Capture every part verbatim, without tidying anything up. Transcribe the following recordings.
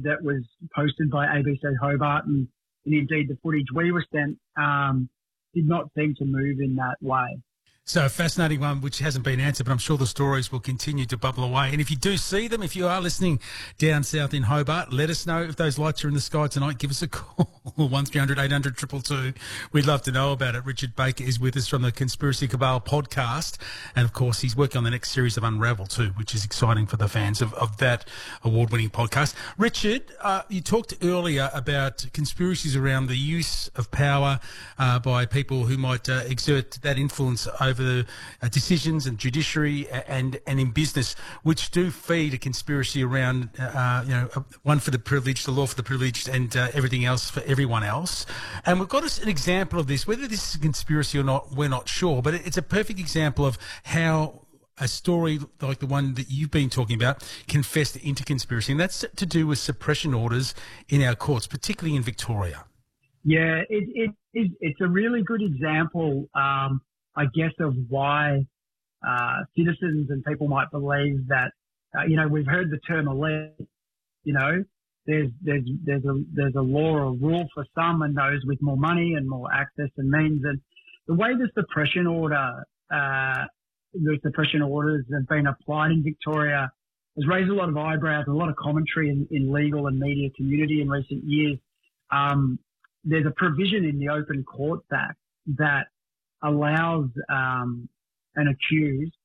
that was posted by A B C Hobart and, and indeed the footage we were sent um, did not seem to move in that way. So a fascinating one which hasn't been answered, but I'm sure the stories will continue to bubble away. And if you do see them, if you are listening down south in Hobart, let us know if those lights are in the sky tonight. Give us a call, one three hundred eight hundred two two two. We'd love to know about it. Richard Baker is with us from the Conspiracy Cabal podcast. And, of course, he's working on the next series of Unravel too, which is exciting for the fans of, of that award-winning podcast. Richard, uh, you talked earlier about conspiracies around the use of power uh, by people who might uh, exert that influence over the uh, decisions and judiciary and and in business, which do feed a conspiracy around, uh, you know, one for the privileged, the law for the privileged, and uh, everything else for everyone else. And we've got us an example of this. Whether this is a conspiracy or not, we're not sure, but it's a perfect example of how a story like the one that you've been talking about can fester into conspiracy, and that's to do with suppression orders in our courts, particularly in Victoria. Yeah, it, it, it, it's a really good example, um, I guess, of why uh, citizens and people might believe that, uh, you know, we've heard the term elite, you know, there's, there's, there's a, there's a law or a rule for some and those with more money and more access and means. And the way the suppression order, uh, the suppression orders have been applied in Victoria has raised a lot of eyebrows and a lot of commentary in, in legal and media community in recent years. Um, there's a provision in the Open Courts Act that allows um, an accused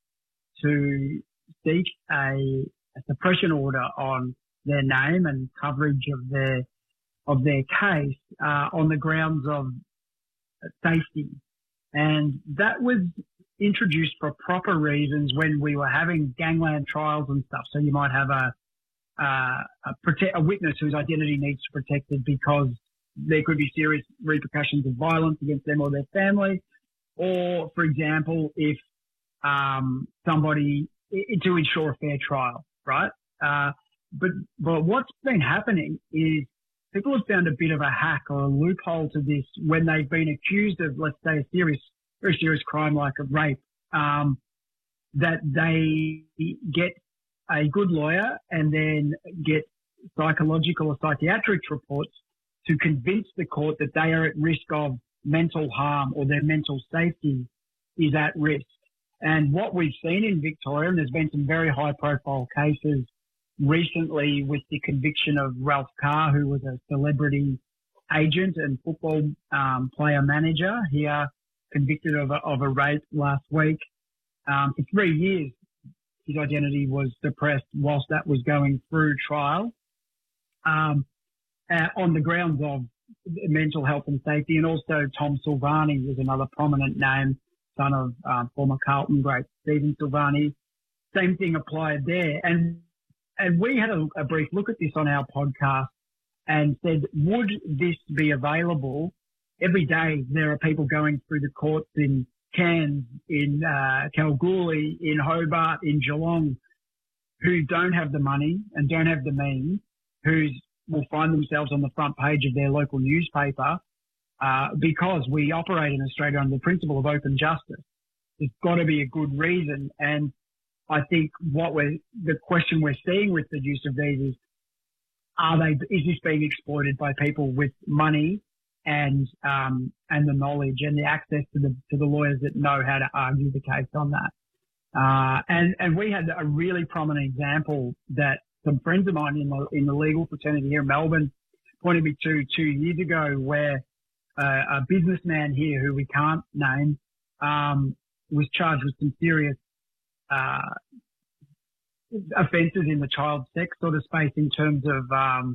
to seek a, a suppression order on their name and coverage of their of their case uh, on the grounds of safety, and that was introduced for proper reasons when we were having gangland trials and stuff. So you might have a uh, a, prote- a witness whose identity needs to be protected because there could be serious repercussions of violence against them or their family. Or, for example, if um, somebody to ensure a fair trial, right? Uh, but but what's been happening is people have found a bit of a hack or a loophole to this when they've been accused of, let's say, a serious, very serious crime like a rape. Um, that they get a good lawyer and then get psychological or psychiatric reports to convince the court that they are at risk of mental harm or their mental safety is at risk. And what we've seen in Victoria, and there's been some very high profile cases recently with the conviction of Ralph Carr, who was a celebrity agent and football um, player manager here, convicted of a, of a rape last week. Um, for three years, his identity was suppressed whilst that was going through trial um, uh, on the grounds of mental health and safety. And also Tom Silvani was another prominent name, son of um, former Carlton great Stephen Silvani. Same thing applied there. And and we had a, a brief look at this on our podcast and said, would this be available? Every day there are people going through the courts in Cairns, in uh, Kalgoorlie, in Hobart, in Geelong, who don't have the money and don't have the means, who will find themselves on the front page of their local newspaper uh, because we operate in Australia under the principle of open justice. There's got to be a good reason. And I think what we're, the question we're seeing with the use of these is, are they, is this being exploited by people with money and, um, and the knowledge and the access to the, to the lawyers that know how to argue the case on that? Uh, and, and we had a really prominent example that some friends of mine in the, in the legal fraternity here in Melbourne pointed me to two years ago, where uh, a businessman here who we can't name, um, was charged with some serious, uh, offences in the child sex sort of space in terms of, um,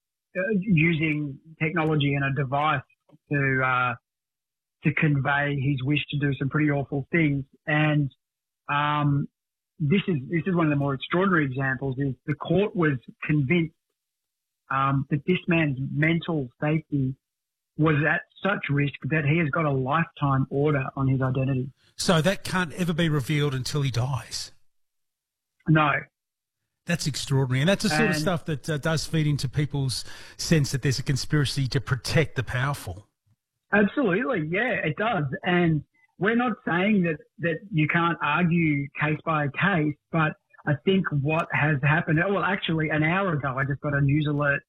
using technology and a device to, uh, to convey his wish to do some pretty awful things. And, um, this is, this is one of the more extraordinary examples is the court was convinced, um, that this man's mental safety was at such risk that he has got a lifetime order on his identity. So that can't ever be revealed until he dies? No. That's extraordinary. And that's the sort and, of stuff that uh, does feed into people's sense that there's a conspiracy to protect the powerful. Absolutely. Yeah, it does. And we're not saying that, that you can't argue case by case, but I think what has happened, well, actually an hour ago, I just got a news alert